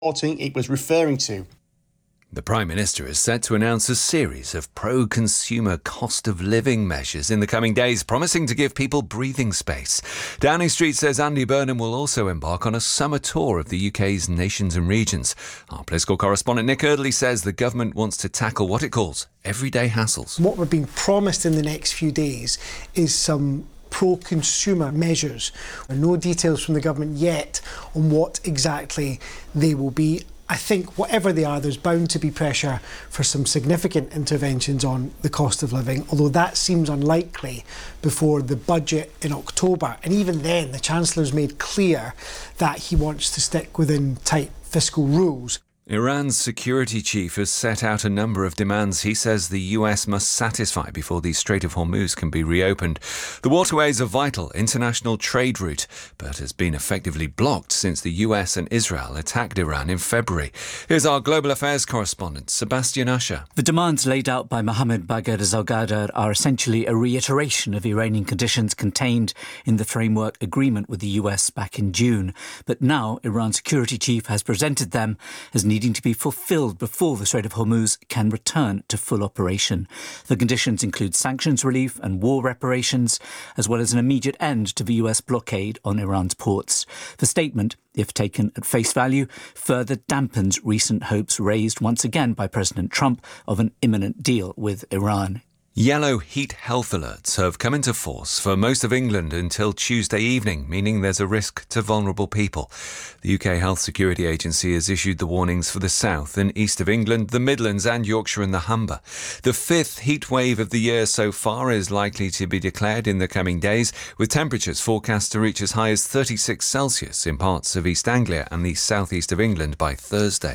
reporting it was referring to. The Prime Minister is set to announce a series of pro-consumer cost of living measures in the coming days, promising to give people breathing space. Downing Street says Andy Burnham will also embark on a summer tour of the UK's nations and regions. Our political correspondent Nick Eardley says the government wants to tackle what it calls everyday hassles. What we're being promised in the next few days is some pro-consumer measures. There are no details from the government yet on what exactly they will be. I think whatever they are, there's bound to be pressure for some significant interventions on the cost of living, although that seems unlikely before the budget in October. And even then, the Chancellor's made clear that he wants to stick within tight fiscal rules. Iran's security chief has set out a number of demands he says the US must satisfy before the Strait of Hormuz can be reopened. The waterway is a vital international trade route, but has been effectively blocked since the US and Israel attacked Iran in February. Here's our global affairs correspondent, Sebastian Usher. The demands laid out by Mohammad Bagher Zalgadar are essentially a reiteration of Iranian conditions contained in the framework agreement with the US back in June. But now Iran's security chief has presented them as needing to be fulfilled before the Strait of Hormuz can return to full operation. The conditions include sanctions relief and war reparations, as well as an immediate end to the US blockade on Iran's ports. The statement, if taken at face value, further dampens recent hopes raised once again by President Trump of an imminent deal with Iran. Yellow heat health alerts have come into force for most of England until Tuesday evening, meaning there's a risk to vulnerable people. The UK Health Security Agency has issued the warnings for the south and east of England, the Midlands and Yorkshire and the Humber. The fifth heat wave of the year so far is likely to be declared in the coming days, with temperatures forecast to reach as high as 36 Celsius in parts of East Anglia and the southeast of England by Thursday.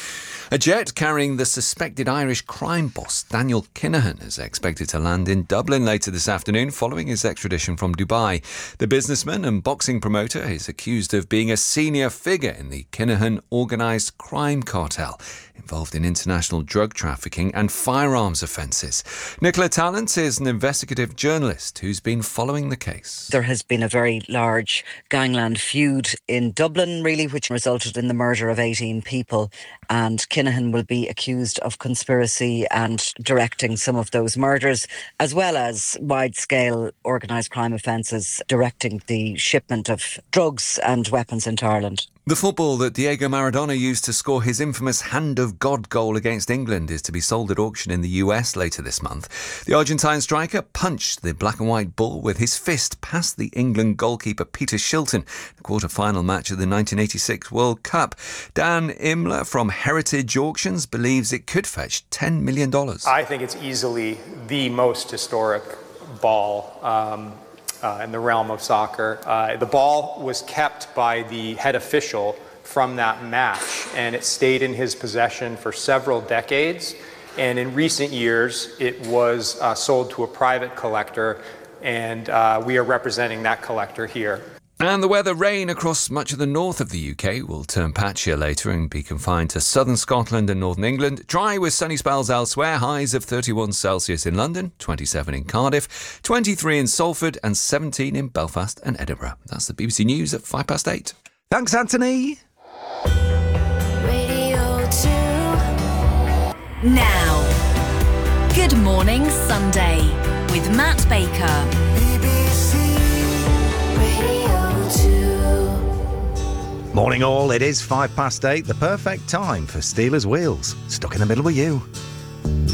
A jet carrying the suspected Irish crime boss Daniel Kinahan is expected to land in Dublin later this afternoon following his extradition from Dubai. The businessman and boxing promoter is accused of being a senior figure in the Kinahan organised crime cartel involved in international drug trafficking and firearms offences. Nicola Tallant is an investigative journalist who's been following the case. There has been a very large gangland feud in Dublin, really, which resulted in the murder of 18 people. And Kinahan will be accused of conspiracy and directing some of those murders, as well as wide-scale organised crime offences, directing the shipment of drugs and weapons into Ireland. The football that Diego Maradona used to score his infamous Hand of God goal against England is to be sold at auction in the US later this month. The Argentine striker punched the black and white ball with his fist past the England goalkeeper Peter Shilton, the quarter-final match of the 1986 World Cup. Dan Imler from Heritage Auctions believes it could fetch $10 million. I think it's easily the most historic ball in the realm of soccer. The ball was kept by the head official from that match, and it stayed in his possession for several decades. And in recent years, it was sold to a private collector, and we are representing that collector here. And the weather, rain across much of the north of the UK will turn patchier later and be confined to southern Scotland and northern England. Dry with sunny spells elsewhere, highs of 31 Celsius in London, 27 in Cardiff, 23 in Salford and 17 in Belfast and Edinburgh. That's the BBC News at 8:05. Thanks, Anthony. Radio 2. Now, Good Morning Sunday with Matt Baker. Morning all, it is 8:05, the perfect time for Steelers Wheels. Stuck in the middle with you.